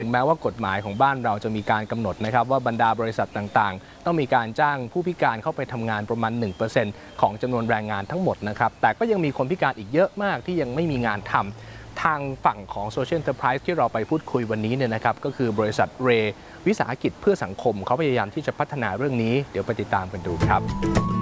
แม้ว่ากฎหมายของบ้านเราจะมีการกำหนดนะครับว่าบรรดาบริษัทต่างๆต้องมีการจ้างผู้พิการเข้าไปทำงานประมาณ 1% ของจำนวนแรงงานทั้งหมดนะครับแต่ก็ยังมีคนพิการอีกเยอะมากที่ยังไม่มีงานทำทางฝั่งของ Social Enterprise ที่เราไปพูดคุยวันนี้เนี่ยนะครับก็คือบริษัทเรวิสาหกิจเพื่อสังคมเขาพยายามที่จะพัฒนาเรื่องนี้เดี๋ยวไปติดตามกันดูครับ